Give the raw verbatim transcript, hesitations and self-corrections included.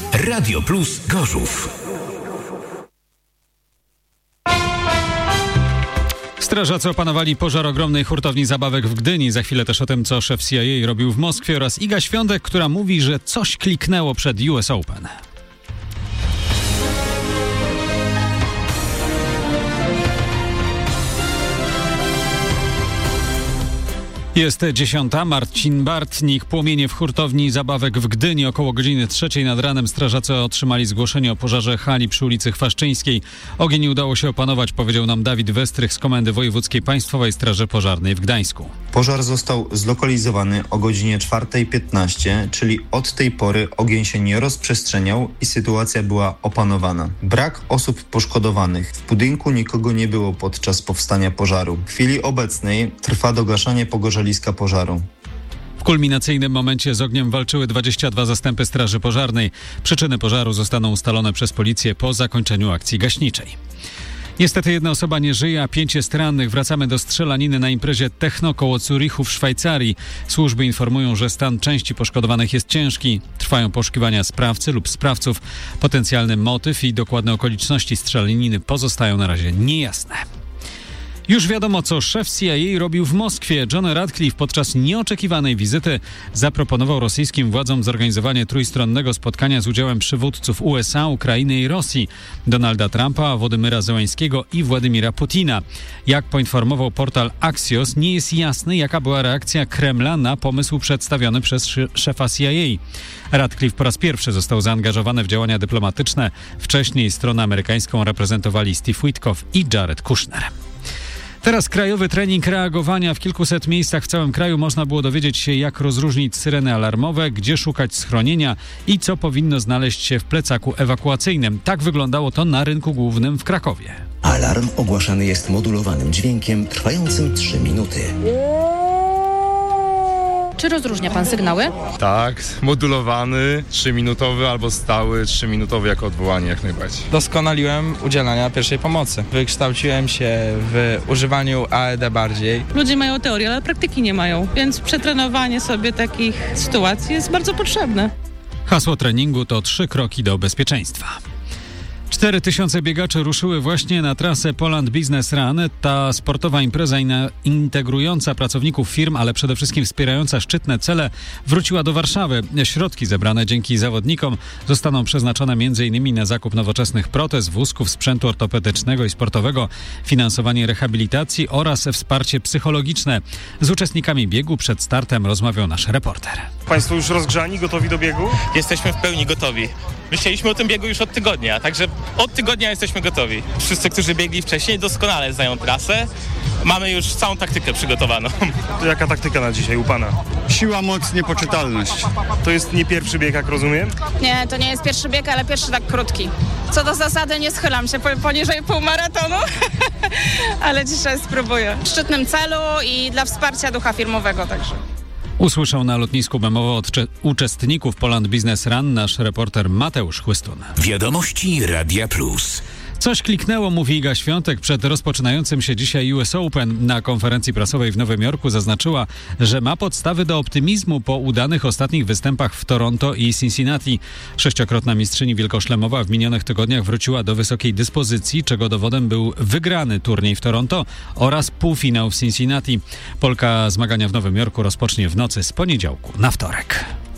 Radio Plus Gorzów. Strażacy opanowali pożar ogromnej hurtowni zabawek w Gdyni. Za chwilę też o tym, co szef C I A robił w Moskwie, oraz Iga Świątek, która mówi, że coś kliknęło przed U S Open. Jest dziesiąta. Marcin Bartnik. Płomienie w hurtowni zabawek w Gdyni. Około godziny trzeciej nad ranem strażacy otrzymali zgłoszenie o pożarze hali przy ulicy Chwaszczyńskiej. Ogień udało się opanować, powiedział nam Dawid Westrych z Komendy Wojewódzkiej Państwowej Straży Pożarnej w Gdańsku. Pożar został zlokalizowany o godzinie czwartej piętnaście, czyli od tej pory ogień się nie rozprzestrzeniał i sytuacja była opanowana. Brak osób poszkodowanych. W budynku nikogo nie było podczas powstania pożaru. W chwili obecnej trwa dogaszanie pogorzeliska pożaru. W kulminacyjnym momencie z ogniem walczyły dwadzieścia dwa zastępy Straży Pożarnej. Przyczyny pożaru zostaną ustalone przez policję po zakończeniu akcji gaśniczej. Niestety jedna osoba nie żyje, a pięć jest rannych. Wracamy do strzelaniny na imprezie Techno koło Zurichu w Szwajcarii. Służby informują, że stan części poszkodowanych jest ciężki. Trwają poszukiwania sprawcy lub sprawców. Potencjalny motyw i dokładne okoliczności strzelaniny pozostają na razie niejasne. Już wiadomo, co szef C I A robił w Moskwie. John Radcliffe podczas nieoczekiwanej wizyty zaproponował rosyjskim władzom zorganizowanie trójstronnego spotkania z udziałem przywódców U S A, Ukrainy i Rosji, Donalda Trumpa, Władimira Zełańskiego i Władimira Putina. Jak poinformował portal Axios, nie jest jasne, jaka była reakcja Kremla na pomysł przedstawiony przez szefa C I A. Radcliffe po raz pierwszy został zaangażowany w działania dyplomatyczne. Wcześniej stronę amerykańską reprezentowali Steve Witkoff i Jared Kushner. Teraz krajowy trening reagowania. W kilkuset miejscach w całym kraju można było dowiedzieć się, jak rozróżnić syreny alarmowe, gdzie szukać schronienia i co powinno znaleźć się w plecaku ewakuacyjnym. Tak wyglądało to na rynku głównym w Krakowie. Alarm ogłaszany jest modulowanym dźwiękiem trwającym trzy minuty. Czy rozróżnia pan sygnały? Tak, modulowany, trzyminutowy albo stały, trzyminutowy jako odwołanie jak najbardziej. Doskonaliłem udzielania pierwszej pomocy. Wykształciłem się w używaniu A E D bardziej. Ludzie mają teorię, ale praktyki nie mają, więc przetrenowanie sobie takich sytuacji jest bardzo potrzebne. Hasło treningu to trzy kroki do bezpieczeństwa. Cztery tysiące biegaczy ruszyły właśnie na trasę Poland Business Run. Ta sportowa impreza integrująca pracowników firm, ale przede wszystkim wspierająca szczytne cele, wróciła do Warszawy. Środki zebrane dzięki zawodnikom zostaną przeznaczone m.in. na zakup nowoczesnych protez, wózków, sprzętu ortopedycznego i sportowego, finansowanie rehabilitacji oraz wsparcie psychologiczne. Z uczestnikami biegu przed startem rozmawiał nasz reporter. Państwo już rozgrzani, gotowi do biegu? Jesteśmy w pełni gotowi. Myśleliśmy o tym biegu już od tygodnia, także od tygodnia jesteśmy gotowi. Wszyscy, którzy biegli wcześniej, doskonale znają trasę. Mamy już całą taktykę przygotowaną. To jaka taktyka na dzisiaj u pana? Siła, moc, niepoczytalność. To jest nie pierwszy bieg, jak rozumiem? Nie, to nie jest pierwszy bieg, ale pierwszy tak krótki. Co do zasady nie schylam się poniżej półmaratonu, ale dzisiaj spróbuję. W szczytnym celu i dla wsparcia ducha firmowego także. Usłyszał na lotnisku Bemowo od cze- uczestników Poland Business Run nasz reporter Mateusz Chłystun. Wiadomości Radia Plus. Coś kliknęło, mówi Iga Świątek przed rozpoczynającym się dzisiaj U S Open. Na konferencji prasowej w Nowym Jorku zaznaczyła, że ma podstawy do optymizmu po udanych ostatnich występach w Toronto i Cincinnati. Sześciokrotna mistrzyni wielkoszlemowa w minionych tygodniach wróciła do wysokiej dyspozycji, czego dowodem był wygrany turniej w Toronto oraz półfinał w Cincinnati. Polka zmagania w Nowym Jorku rozpocznie w nocy z poniedziałku na wtorek.